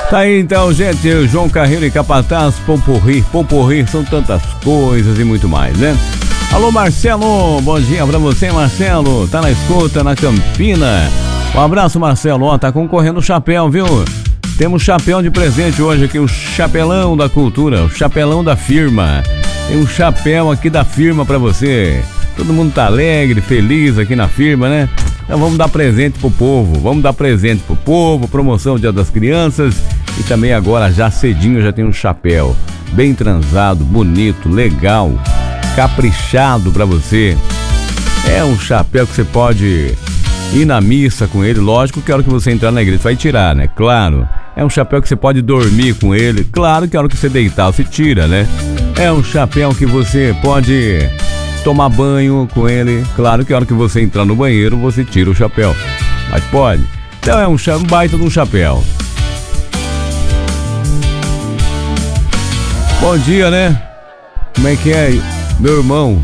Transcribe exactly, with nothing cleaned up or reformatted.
Tá aí então, gente, João Carreiro e Capataz, Pomporri, Pomporri, são tantas coisas e muito mais, né? Alô, Marcelo, bom dia pra você, Marcelo, tá na escuta, na Campina. Um abraço, Marcelo, ó, tá concorrendo o chapéu, viu? Temos chapéu de presente hoje aqui, o chapelão da cultura, o chapelão da firma. Tem um chapéu aqui da firma pra você. Todo mundo tá alegre, feliz aqui na firma, né? Então vamos dar presente pro povo, vamos dar presente pro povo, promoção Dia das Crianças. E também agora, já cedinho, já tem um chapéu bem transado, bonito, legal, caprichado pra você. É um chapéu que você pode ir na missa com ele, lógico que a hora que você entrar na igreja você vai tirar, né? Claro. É um chapéu que você pode dormir com ele, claro que a hora que você deitar você tira, né? É um chapéu que você pode tomar banho com ele, claro que a hora que você entrar no banheiro você tira o chapéu, mas pode. Então é um, cha- um baita de um chapéu. Bom dia, né? Como é que é? Meu irmão,